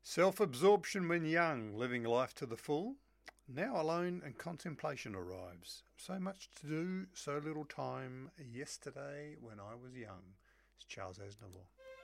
Self-absorption when young, living life to the full. Now alone and contemplation arrives. So much to do, so little time. Yesterday when I was young. It's Charles Aznavour.